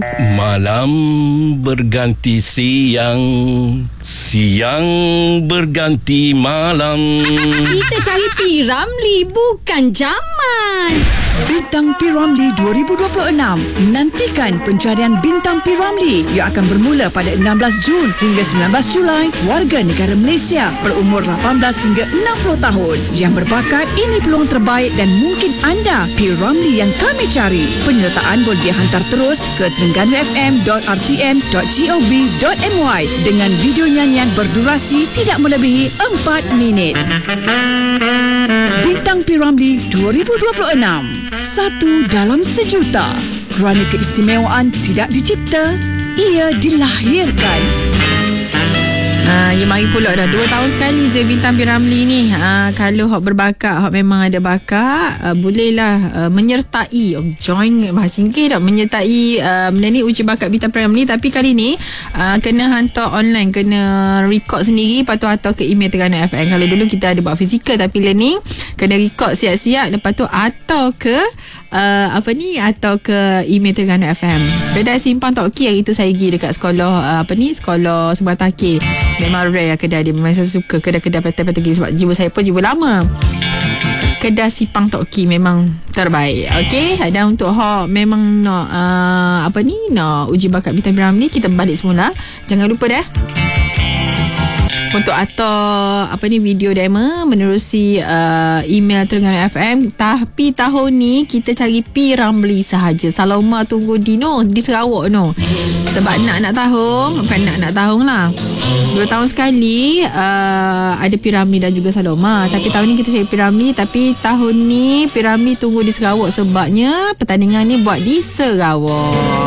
Malam berganti siang, siang berganti malam. Kita cari P. Ramlee, bukan Jamal. Bintang P. Ramlee 2026. Nantikan pencarian Bintang P. Ramlee yang akan bermula pada 16 Jun hingga 19 Julai. Warga negara Malaysia berumur 18 hingga 60 tahun yang berbakat. Ini peluang terbaik dan mungkin anda P. Ramlee yang kami cari. Penyertaan boleh dihantar terus ke terengganu.fm.rtm.gov.my dengan video nyanyian berdurasi tidak melebihi 4 minit. Bintang P. Ramlee 2026. Satu dalam sejuta. Kerana keistimewaan tidak dicipta, ia dilahirkan. Ya mari pula dah 2 tahun sekali je Bintang P. Ramlee ni. Kalau hok berbakat, hok memang ada bakat, bolehlah menyertai, join bahasa Inggeris tak, menyertai ni uji bakat Bintang P. Ramlee. Tapi kali ni kena hantar online, kena record sendiri, lepas tu hantar ke email Terengganu FM. Kalau dulu kita ada buat fizikal, tapi learning kena record siap-siap, lepas tu hantar ke atau ke email Terengganu FM. Kedai Simpang Tok Ki, hari tu saya pergi dekat sekolah sekolah Seberang Takir. Memang rare kedai dia. Memang saya suka kedai-kedai patah-patah gini, sebab jiwa saya pun jiwa lama. Kedai Simpang Tok Ki memang terbaik. Okey, dan untuk memang nak nak uji bakat Bintang P. Ramlee, kita balik semula. Jangan lupa dah untuk atau video demo menerusi email Terengganu FM. Tapi tahun ni kita cari P. Ramlee sahaja. Saloma tunggu Dino di Sarawak no. Sebab nak tahun, bukan nak tahun lah, 2 tahun sekali ada P. Ramlee dan juga Saloma. Tapi tahun ni kita cari P. Ramlee. Tapi tahun ni P. Ramlee tunggu di Sarawak, sebabnya pertandingan ni buat di Sarawak.